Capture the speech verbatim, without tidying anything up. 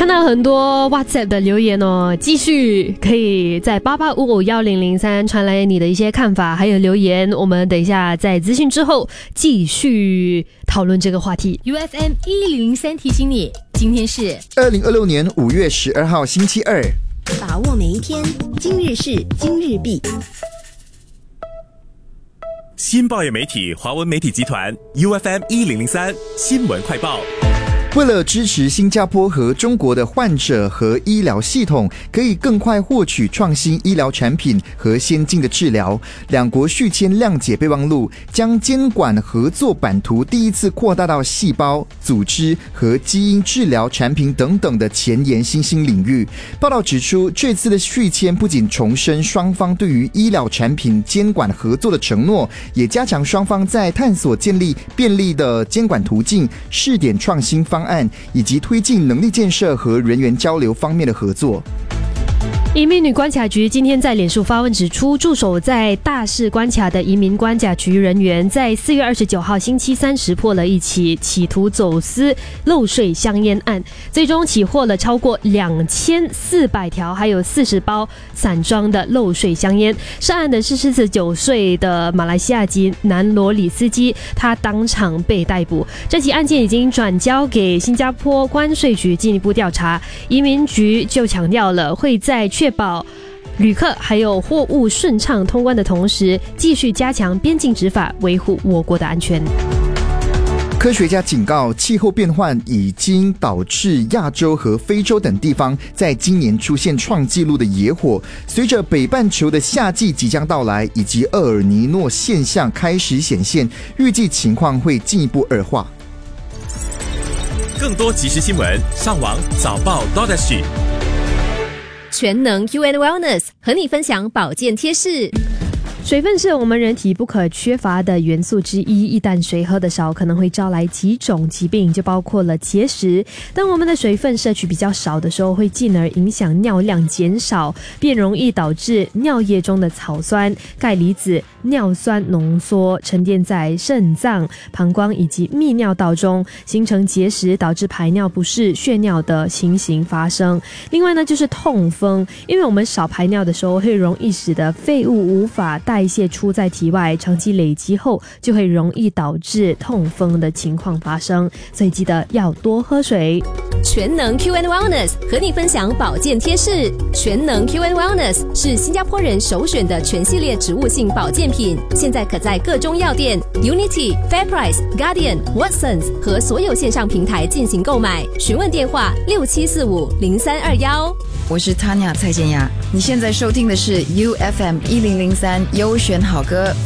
看到很多 WhatsApp 的留言哦，继续可以在八八五五一零零三传来你的一些看法还有留言，我们等一下在资讯之后继续讨论这个话题。 U F M 一零零三提醒你，今天是二零二六年五月十二号星期二， 把握每一天，今日事今日毕。 新报业媒体华文媒体集团 U F M 一零零三新闻快报。 为了支持新加坡和中国的患者和医疗系统可以更快获取创新医疗产品和先进的治疗，两国续签谅解备忘录，将监管合作版图第一次扩大到细胞、组织和基因治疗产品等等的前沿新兴领域。报道指出，这次的续签不仅重申双方对于医疗产品监管合作的承诺，也加强双方在探索建立便利的监管途径、试点创新方案以及推进能力建设和人员交流方面的合作。 移民女关卡局今天在脸书发文指出，驻守在大市关卡的移民关卡局人员在四月二十九号星期三识破了一起企图走私漏税香烟案，最终起获了超过两千四百条还有四十包散装的漏税香烟。涉案的是四十九岁的马来西亚籍男罗里司机，他当场被逮捕。这起案件已经转交给新加坡关税局进一步调查。移民局就强调了，会在确保旅客还有货物顺畅通关的同时，继续加强边境执法，维护我国的安全。 科学家警告，气候变换已经导致亚洲和非洲等地方在今年出现创纪录的野火。随着北半球的夏季即将到来，以及厄尔尼诺现象开始显现，预计情况会进一步恶化。 更多即时新闻，上网早报 .sg。 全能 Q and Wellness 和你分享保健贴士。 水分是我们人体不可缺乏的元素之一，一旦水喝得少，可能会招来几种疾病，就包括了结石。当我们的水分摄取比较少的时候，会进而影响尿量减少，便容易导致尿液中的草酸、钙离子、尿酸浓缩沉淀在肾脏、膀胱以及泌尿道中，形成结石，导致排尿不适、血尿的情形发生。另外呢，就是痛风，因为我们少排尿的时候，会容易使得废物无法代谢出在体外，长期累积后就会容易导致痛风的情况发生，所以记得要多喝水。 全能 Q and Wellness 和你分享保健贴士。全能 Q and Wellness 是新加坡人首选的全系列植物性保健品，现在可在各中药店、Unity、FairPrice、Guardian、Watsons 和所有线上平台进行购买。询问电话六七四五零三二一。 我是 Tanya 蔡健雅，你现在收听的是 U F M 一零零三优选好歌。